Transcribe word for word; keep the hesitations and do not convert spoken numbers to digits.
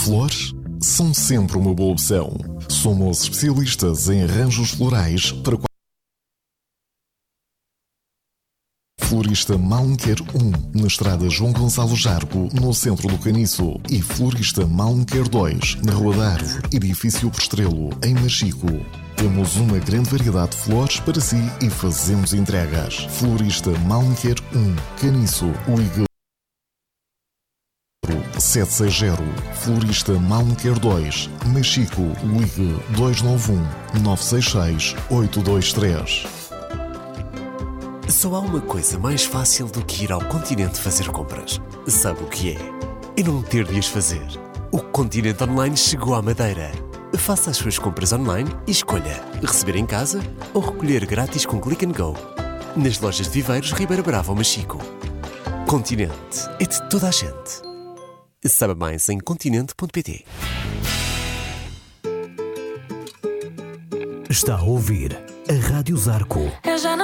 Flores são sempre uma boa opção. Somos especialistas em arranjos florais para Florista Malmequer um, na estrada João Gonçalo Jargo, no centro do Caniço, e Florista Malmequer dois, na Rua da Árvore, edifício Prestrelo, em Machico. Temos uma grande variedade de flores para si e fazemos entregas. Florista Malmequer um, Caniço, ligue sete seis zero. Florista Malmequer dois, Machico, ligue dois nove um, nove seis seis, oito dois três. Só há uma coisa mais fácil do que ir ao Continente fazer compras. Sabe o que é? É não ter de as fazer. O Continente Online chegou à Madeira. Faça as suas compras online e escolha receber em casa ou recolher grátis com Click and Go. Nas lojas de Viveiros, Ribeira Brava ou Machico. Continente é de toda a gente. Saiba mais em continente ponto pt. Está a ouvir a Rádio Zarco. Eu já não